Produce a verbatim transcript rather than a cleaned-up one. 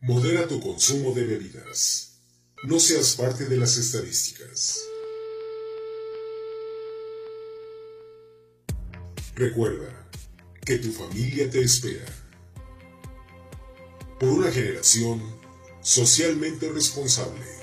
Modera tu consumo de bebidas. No seas parte de las estadísticas. Recuerda que tu familia te espera. Por una generación socialmente responsable.